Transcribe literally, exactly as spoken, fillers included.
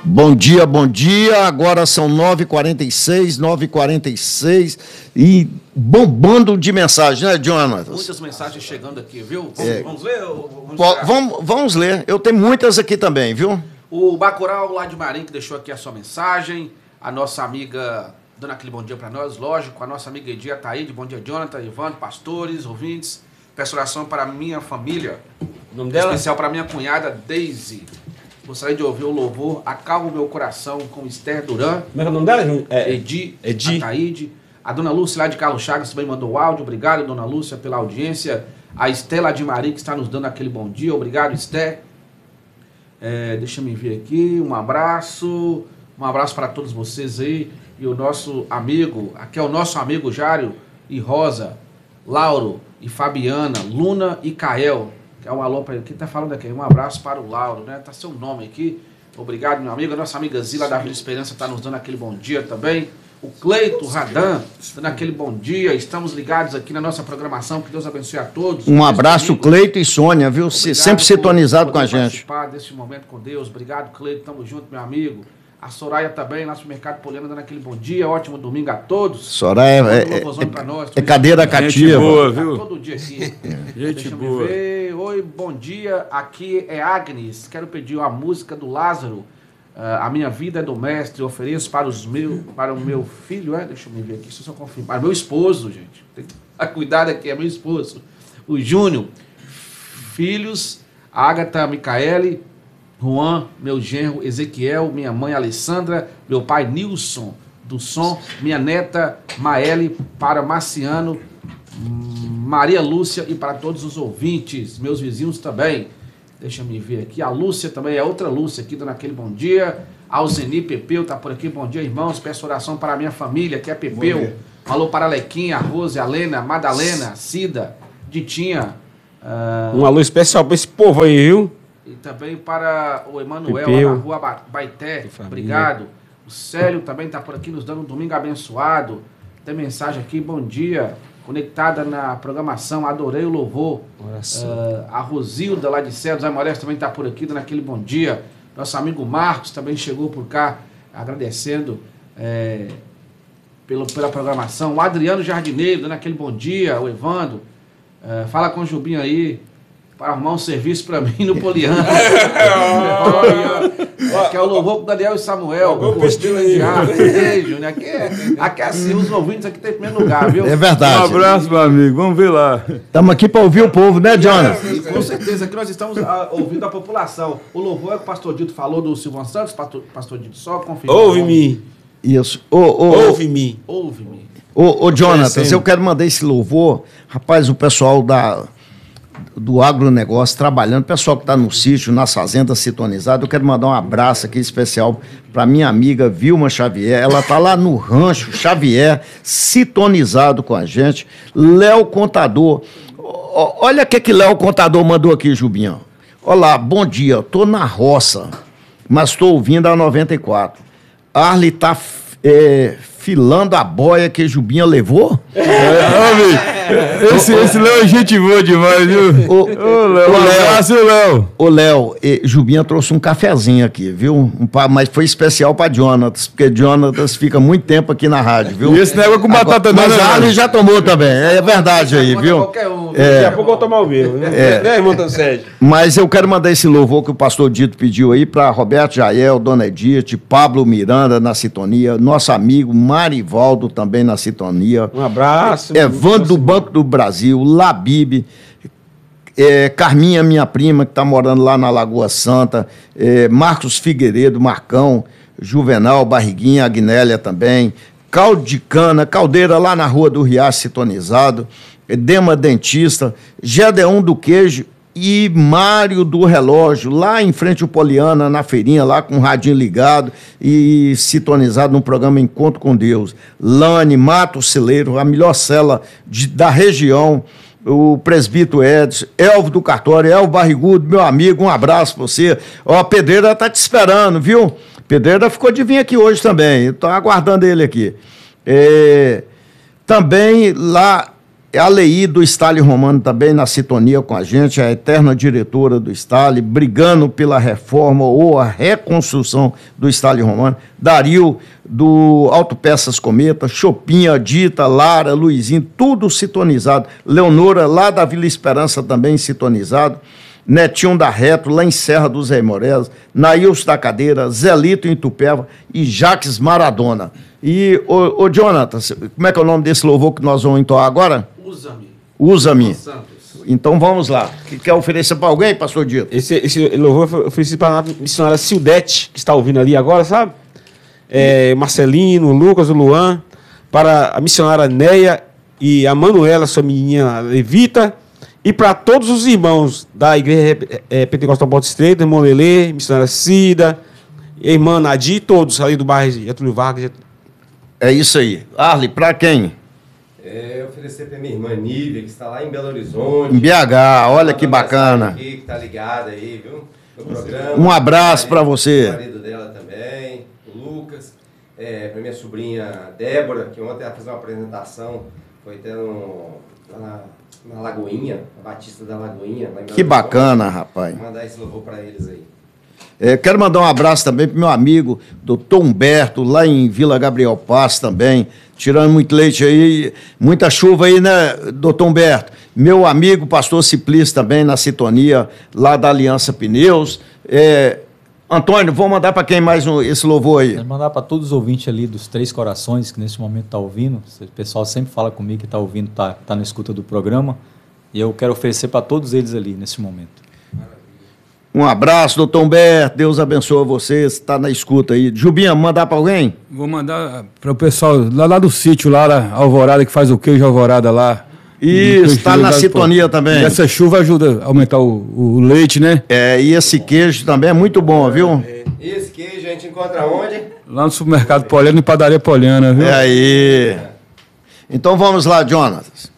Bom dia, bom dia. Agora são nove e quarenta e seis, nove e quarenta e seis e bombando de mensagem, né, Jonas? Muitas mensagens chegando aqui, viu? Vamos, É. vamos ler? Ou vamos, Pô, vamos, vamos ler. Eu tenho muitas aqui também, viu? O Bacurau lá de Marim que deixou aqui a sua mensagem. A nossa amiga dando aquele bom dia para nós, lógico. A nossa amiga Edia Taíde, bom dia, Jonathan, Ivano, pastores, ouvintes. Peço oração para a minha família. O nome dela? Especial para a minha cunhada, Daisy. Gostaria de ouvir o louvor Acalma o Meu Coração com Esther Duran. Como é que é o nome dela? É, Edi, Edi. Ataíde. A dona Lúcia lá de Carlos Chagas também mandou o áudio. Obrigado, dona Lúcia, pela audiência. A Estela de Marim que está nos dando aquele bom dia. Obrigado, Esther. É, deixa eu me ver aqui. Um abraço. Um abraço para todos vocês aí. E o nosso amigo, aqui é o nosso amigo Jário e Rosa, Lauro e Fabiana, Luna e Kael. Que é um alô para ele. Quem tá falando aqui? Um abraço para o Lauro, né? Tá seu nome aqui. Obrigado, meu amigo. A nossa amiga Zila da Vila Esperança está nos dando aquele bom dia também. O Cleito Radan dando aquele bom dia. Estamos ligados aqui na nossa programação. Que Deus abençoe a todos. Um abraço, Cleito e Sônia, viu? Obrigado Sempre sintonizado com a gente. Participar desse momento com Deus. Obrigado, Cleito. Tamo junto, meu amigo. A Soraya também, nosso mercado Poliana, dando aquele bom dia. Ótimo domingo a todos. Soraya é, é, nós, é, é cadeira cativa. Gente boa, viu? Todo dia aqui. Gente Deixa eu boa. me ver. Oi, bom dia. Aqui é Agnes. Quero pedir a música do Lázaro. Uh, a minha vida é do mestre. Ofereço para os meus, para o meu filho. É? Deixa eu me ver aqui. Deixa eu só confirmar. Meu esposo, gente. Tem que tomar cuidado aqui. É meu esposo. O Júnior. Filhos. Ágata, Micaele. Juan, meu genro Ezequiel, minha mãe Alessandra, meu pai Nilson do som, minha neta Maele, para Marciano, Maria Lúcia e para todos os ouvintes, meus vizinhos também. Deixa eu me ver aqui, a Lúcia também é outra Lúcia aqui dando aquele bom dia. Alzeni Pepeu tá por aqui, bom dia irmãos, peço oração para a minha família que é Pepeu. Alô para a Lequinha, a Rose, a Lena, a Madalena, a Cida, Ditinha. Uh... Um alô especial para esse povo aí, viu? E também para o Emanuel, Pepeu. lá na rua Ba- Baité. Obrigado. O Célio também está por aqui nos dando um domingo abençoado. Tem mensagem aqui, bom dia. Conectada na programação, adorei o louvor. Uh, a Rosilda lá de Céu dos Amorés também está por aqui dando aquele bom dia. Nosso amigo Marcos também chegou por cá agradecendo é, pelo, pela programação. O Adriano Jardineiro dando aquele bom dia. O Evandro. Uh, fala com o Jubinho aí. Para arrumar um serviço para mim no Poliana. Aqui é o louvor com Daniel e Samuel. Beijo, né? Aqui é, aqui é assim, os ouvintes aqui tem em primeiro lugar, viu? É verdade. Um abraço, meu amigo. Vamos ver lá. Estamos aqui para ouvir o povo, né, Jonas? E com certeza, aqui nós estamos ah, ouvindo a população. O louvor é que o pastor Dito falou do Silvano Santos, pastor, pastor Dito só confirma. Ouve-me. Isso. Ô, ô, Ouve-me. Ouve-me. ô, ô Jonatas, eu quero mandar esse louvor. Rapaz, o pessoal da... do agronegócio, trabalhando, o pessoal que está no sítio, nas fazendas sintonizadas, eu quero mandar um abraço aqui especial para minha amiga Vilma Xavier, ela está lá no Rancho Xavier, sintonizado com a gente. Léo Contador, o, olha o que que Léo Contador mandou aqui, Jubinho. Olá, bom dia, estou na roça, mas estou ouvindo a noventa e quatro. Arli está é, filando a boia que Jubinha levou? É, esse, esse Léo é gente boa demais, viu? Ô, Ô, Léo, ô, um Léo. abraço, Léo. Ô, Léo, eh, Jubinha trouxe um cafezinho aqui, viu? Um pa- mas foi especial pra Jonatas, porque Jonatas fica muito tempo aqui na rádio, viu? E esse negócio com batata não, Mas né, a Ali Léo? já tomou também, é verdade aí, Manda viu? qualquer um, viu? Daqui a pouco eu vou tomar o meu, né? Né, irmão Tanced? Mas eu quero mandar esse louvor que o pastor Dito pediu aí para Roberto Jael, Dona Edith, Pablo Miranda na sintonia, nosso amigo Marivaldo também na sintonia, Um abraço. Evandro do Banco do Brasil, Labib, é, Carminha, minha prima, que está morando lá na Lagoa Santa, é, Marcos Figueiredo, Marcão, Juvenal, Barriguinha, Agnélia também, Caldo de Cana, Caldeira lá na Rua do Riacho, sintonizado, Dema Dentista, Gedeon do Queijo e Mário do Relógio, lá em frente ao Poliana, na feirinha, lá com o radinho ligado e sintonizado no programa Encontro com Deus. Lane, Mato Celeiro, a melhor cela de, da região, o presbítero Edson, Elvo do Cartório, Elvo Barrigudo, meu amigo, um abraço pra você. Ó, a Pedreira tá te esperando, viu? Pedreira ficou de vir aqui hoje também, estou aguardando ele aqui. É, também lá... a Leí do Stale Romano também na sintonia com a gente, a eterna diretora do Stale, brigando pela reforma ou a reconstrução do Stale Romano. Dario do Autopeças Cometa, Chopinha, Dita, Lara, Luizinho, tudo sintonizado. Leonora lá da Vila Esperança também sintonizado. Netinho da Reto, lá em Serra dos Reimorelos, Nails da Cadeira, Zelito em Tupéva e Jaques Maradona. E, ô, ô Jonathan, como é que é o nome desse louvor que nós vamos entoar agora? Usa-me. Usa-me. Então vamos lá. Que quer oferecer para alguém, pastor Dito? Esse, esse louvor foi oferecido para a missionária Sildete, que está ouvindo ali agora, sabe? É, Marcelino, Lucas, o Luan, para a missionária Neia e a Manuela, sua menininha Levita, e para todos os irmãos da Igreja é, Pentecostal Porta Estreita, irmão Lelê, missionária Cida, irmã Nadir, todos ali do bairro Getúlio Vargas. É isso aí. Arli, para quem? É, oferecer para minha irmã Nívia, que está lá em Belo Horizonte. Em B H, olha que bacana. Aqui, que está ligada aí, viu? No programa. Um abraço para você. O marido dela também, o Lucas. É, para minha sobrinha Débora, que ontem ela fez uma apresentação, foi até no, na, na Lagoinha, na Batista da Lagoinha. Lá em Que bacana, rapaz. Vou mandar esse louvor para eles aí. É, quero mandar um abraço também para meu amigo, doutor Humberto, lá em Vila Gabriel Paz também, tirando muito leite aí, muita chuva aí, né, doutor Humberto? Meu amigo, pastor Simplício também, na sintonia, lá da Aliança Pneus. É, Antônio, vou mandar para quem mais um, esse louvor aí? Vou mandar para todos os ouvintes ali dos Três Corações, que nesse momento está ouvindo. O pessoal sempre fala comigo que está ouvindo, está tá na escuta do programa. E eu quero oferecer para todos eles ali, nesse momento. Um abraço, doutor Humberto, Deus abençoe você, está na escuta aí. Jubinha, mandar para alguém? Vou mandar para o pessoal lá, lá do sítio, lá da Alvorada, que faz o queijo Alvorada lá. Isso, está na sintonia também. E essa chuva ajuda a aumentar o, o leite, né? É, e esse queijo também é muito bom, viu? E esse queijo a gente encontra onde? Lá no supermercado Poliana e padaria Poliana, viu? É aí. Então vamos lá, Jonas.